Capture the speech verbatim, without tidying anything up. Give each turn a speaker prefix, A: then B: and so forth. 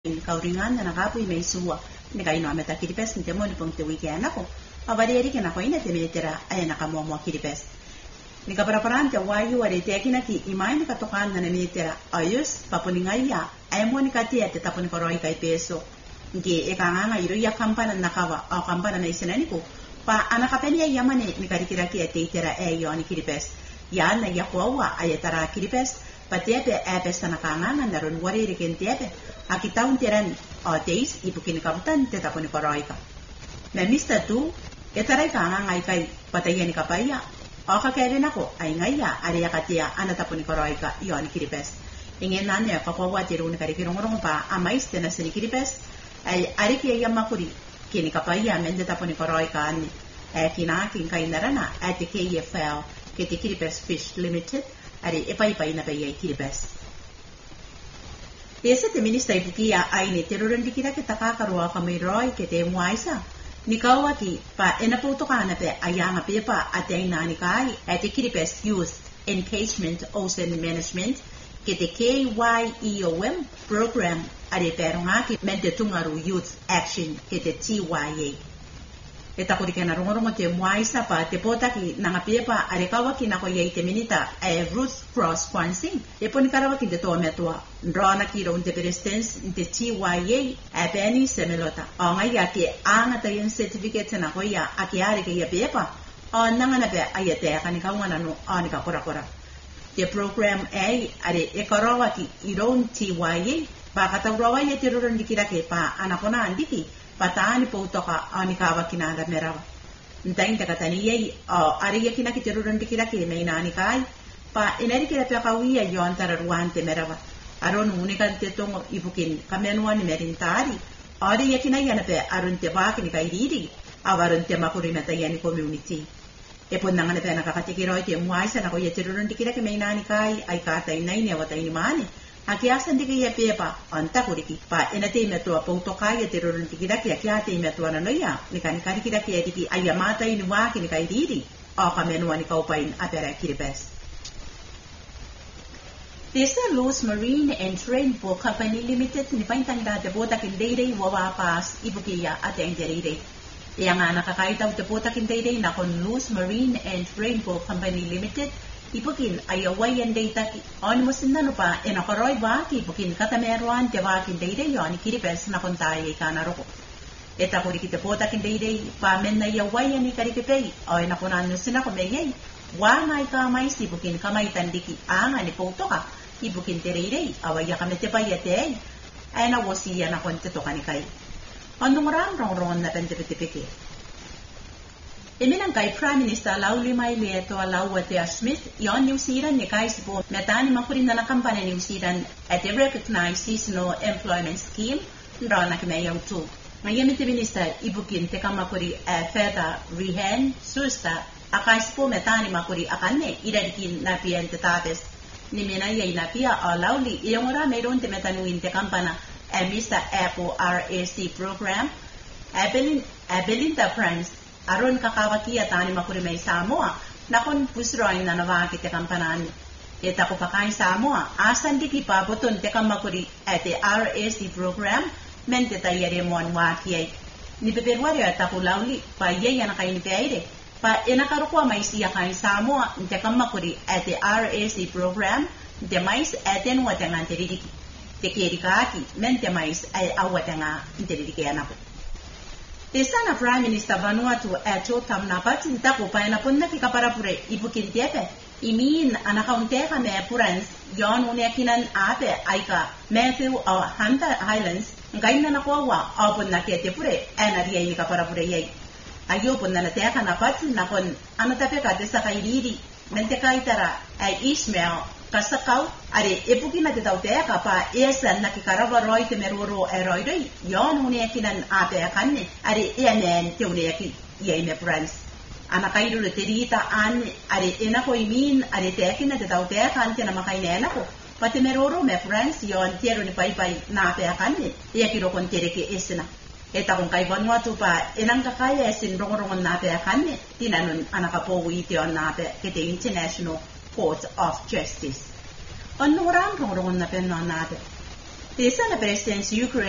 A: kauringan na nakapoy may suwa ni kayo no ameta kiripes ni temo ni pong tewikian ako abari ke na ko ina temetera ay nakamomo kiripes ni kaparaparante wayu wari te akina ki imay ni katokan na nemetera ayus papuningaya ay mo ni katia te tapon ko roi kay peso ngi e kanga iro ya kampana nakawa o kampana na isinani ko pa anakapenia yamane ni karikira ki te itera e yo ni kiripes ya na ya kwa ay tara kiripes patepe apes tanakanga na ron wari riken tepe akitaun teran o teis ipukin kabutan te tapon ko roi ka na mista tu etaray kanga ngai kai patayani kapaya o kakere nako ay ngaya ariya katia ana tapon ko roi ka yo ni kiripes ingen nane ka kwa watiru ni karikirong pa amais tena sini kiripes ay ariki ya makuri kini kapaya mende tapon ko roi ka ani e kina kin kai narana at the K F L kiti kiripes fish limited ari epai pai na pai kiripes ese te minista ipukia ai ni terorendi kira ke takakaroa ka mai roi ke te muaisa nikawa ki pa enapoto kana pe ayanga pepa ataina ni kai at the kiripes youth engagement ocean management ke te K Y E O M program ari peronga ki mente tungaru youth action ke te T Y A eta ko dikena rongorongo te muaisa pa te pota ki nanga pepa are kawa ki nako ye te minita e Ruth Cross Kwansing e poni karawa ki te to metua ndrona ki ro te presidents te T Y A e beni semelota o ngai ya ke anga ta yen certificate na ko ya aki are ke ya pepa o nanga na be ayete akani ka wana no ani ka kora kora te program a are e karawa ki iron T Y A pa kata rawa ye te ro ndikira ke pa anakona andiki patani poutoka anikawa kinanga merawa ntain takatani ye o ariya kinaki teruran dikira ke meina anikai pa enari kira pe kawia yo antara ruante merawa aron unikan te tongo ibukin kamenwa ni merintari ariya kinai yana pe aron te baki ni kairiri awaron te makuri meta yani community e ponnanga ne pe nakakatikiro te muaisa na ko ye teruran dikira ke meina anikai ai kata inai ne wata ini mane akiasa ndike ya pepa anta kuriki pa enate metua poutoka ya teroron tikira ki akiate metua na noya nikani kari kira ki ediki ayamata ini waki ni kaidiri o kamenu ani kaupain apera kiripes Tesa Lowe's Marine and Rainbow Company Limited ni paintanda de bota kindere wawa pas ibukiya at enderire yang nakakaitaw de bota kindere na kon Lowe's Marine and Rainbow Company Limited ipukin ayawayan data ki on musinna no pa enakoroy ba ki ipukin katameruan te ba kin data yon kiripes na kontaye kana roko eta kuri kite pota kin data pa men na yawayan ni karikipei o enakunan no sina ko meyay wa mai ka mai sipukin kamay tandiki anga ni poto ka ipukin terere awaya kamete pa yate ana wosiya na konte to kanikai andung ram rong rong na pentepetepeke Eminang kay Prime Minister Lauli Mai Leto Alawate Smith, yon New Zealand ni kay sipo metani makurin na nakampanya New Zealand at the recognized seasonal employment scheme ndona kimayaw tu. Ngayon iti Minister ibukin teka makuri uh, feta rihen susta akay sipo metani makuri akane idadikin na piyan tetapes ni minayay na piya o Lauli iyong ora mayroon te metanuin te kampana uh, Mister Apple R A C program Abelin Abelinda France aron kakawaki atani makuri may Samoa nakon pusroin na nawaki te kampanan eta ko pakain Samoa asan di kipa boton te kamakuri at the R A C program mente tayere mon waki ay ni beberwari ata ko Lauli pa yeya na kay ni peire pa enakaruko may siya kay Samoa te kamakuri at the R A C program de mais eten watanga anteririki te kerikaki mente mais ay awatanga anteririki anako Tesa na Prime Minister Vanuatu Ato Tamnapat nitako pa na punna ki kaparapure ibukin tepe imin anakaunte me purans yon unekinan ape aika Matthew o Hunter Highlands ngayon na nakuwa apon na kete pure enariya ni kaparapure yay ayo punna na teka napat nakon ano tape ka tesa kairiri mente kaitara ay Ismail kasakaw are ibukin na titaw teka pa esan nakikarava roy te meruro eroy yon unekinan ape akanne are enen te uneki yay me purans anakairu le terita an are enako imin are tekina te tau teka ante na makaina enako pati meroro me friends yon tiero ni pai pai na pe akanne ia kiro kon tereke esena eta kon kai Vanuatu pa enang kakaya esin rongorongon na pe akanne tinanon anakapo iti on na pe kete International Court of Justice on nuran rongorongon na pe no na pe tesa na presidency Ukraine